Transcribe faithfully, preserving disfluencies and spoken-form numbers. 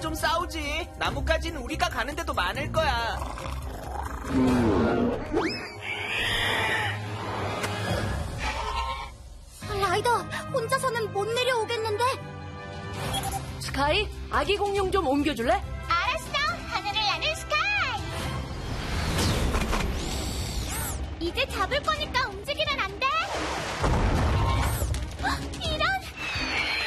좀 싸우지. 나뭇가지는 우리가 가는 데도 많을 거야. 라이더, 혼자서는 못 내려오겠는데? 스카이, 아기 공룡 좀 옮겨줄래? 알았어, 하늘을 나는 스카이! 이제 잡을 거니까 움직이면 안 돼!